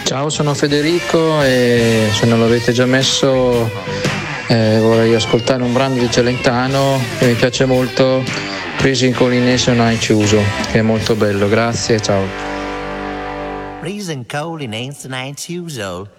Ciao, sono Federico e se non l'avete già messo vorrei ascoltare un brano di Celentano che mi piace molto, Prison Collinese non hai chiuso, che è molto bello. Grazie, ciao. Prison Collinese non hai chiuso.